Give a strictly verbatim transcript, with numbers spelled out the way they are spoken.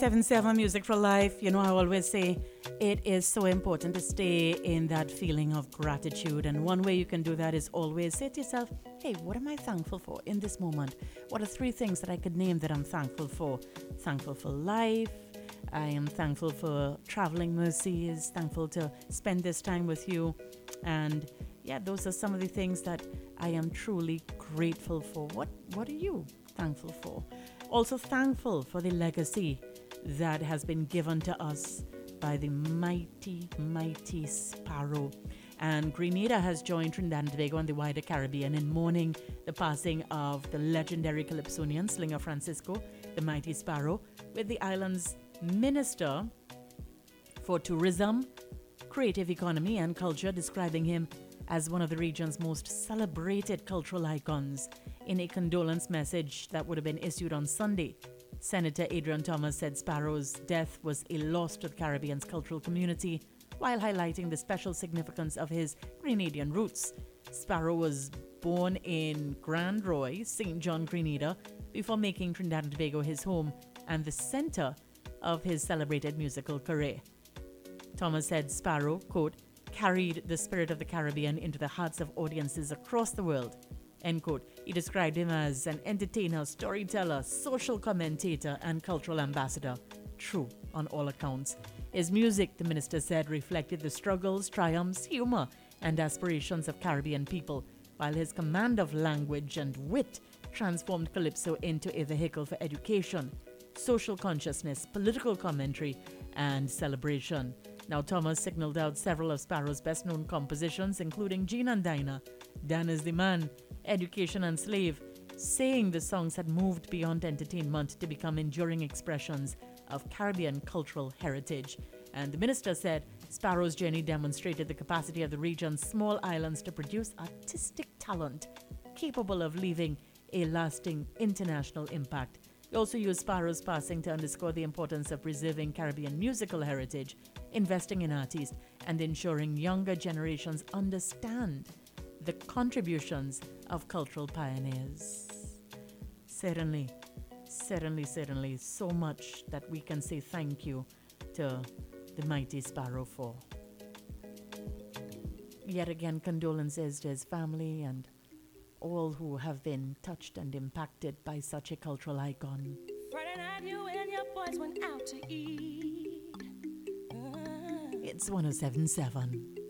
seven seven Music for Life. You know, I always say it is so important to stay in that feeling of gratitude. And one way you can do that is always say to yourself, hey, what am I thankful for in this moment? What are three things that I could name that I'm thankful for? Thankful for life. I am thankful for traveling mercies, thankful to spend this time with you. And yeah, those are some of the things that I am truly grateful for. What, what are you thankful for? Also thankful for the legacy that has been given to us by the mighty, mighty Sparrow. And Grenada has joined Trinidad and Tobago and the wider Caribbean in mourning the passing of the legendary Calypsonian Slinger Francisco, the mighty Sparrow, with the island's Minister for Tourism, Creative Economy and Culture describing him as one of the region's most celebrated cultural icons. In a condolence message that would have been issued on Sunday, Senator Adrian Thomas said Sparrow's death was a loss to the Caribbean's cultural community, while highlighting the special significance of his Grenadian roots. Sparrow was born in Grand Roy, Saint John, Grenada, before making Trinidad and Tobago his home and the center of his celebrated musical career. Thomas said Sparrow, quote, carried the spirit of the Caribbean into the hearts of audiences across the world, end quote. He described him as an entertainer, storyteller, social commentator, and cultural ambassador. True on all accounts. His music, the minister said, reflected the struggles, triumphs, humor, and aspirations of Caribbean people, while his command of language and wit transformed Calypso into a vehicle for education, social consciousness, political commentary, and celebration. Now, Thomas signaled out several of Sparrow's best-known compositions, including Gene and Dinah, Dan is the Man, Education and Slave, saying the songs had moved beyond entertainment to become enduring expressions of Caribbean cultural heritage. And the minister said Sparrow's journey demonstrated the capacity of the region's small islands to produce artistic talent capable of leaving a lasting international impact. He also used Sparrow's passing to underscore the importance of preserving Caribbean musical heritage, investing in artists, and ensuring younger generations understand the contributions of cultural pioneers. Certainly, certainly, certainly, so much that we can say thank you to the mighty Sparrow for. Yet again, condolences to his family and all who have been touched and impacted by such a cultural icon. Friday night, you and your boys went out to eat. Uh, It's one oh seven point seven.